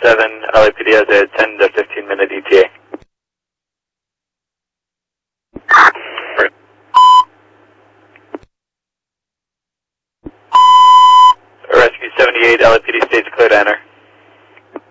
7, LAPD has a 10 to 15 minute ETA. Rescue 78, LAPD stage clear to enter.